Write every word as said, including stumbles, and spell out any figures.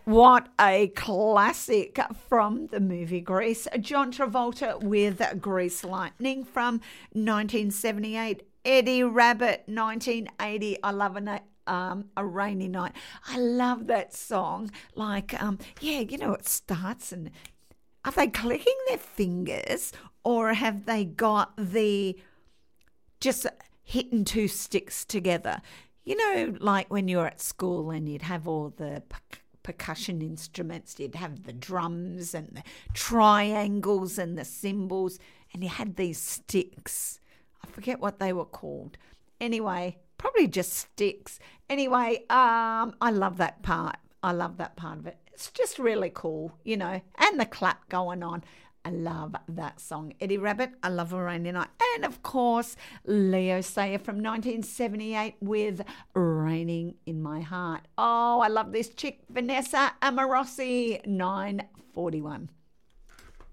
What a classic from the movie Grease. John Travolta with Grease Lightning from nineteen seventy-eight. Eddie Rabbitt, nineteen eighty. I love a, um, a rainy night. I love that song. Like, um, yeah, you know, it starts and are they clicking their fingers or have they got the just hitting two sticks together? You know, like when you're at school and you'd have all the per- percussion instruments, you'd have the drums and the triangles and the cymbals, and you had these sticks. I forget what they were called. Anyway, probably just sticks. Anyway, um, I love that part. I love that part of it. It's just really cool, you know, and the clap going on. I love that song. Eddie Rabbitt, I Love a Rainy Night. And, of course, Leo Sayer from nineteen seventy-eight with Raining in My Heart. Oh, I love this chick, Vanessa Amorosi, nine forty-one.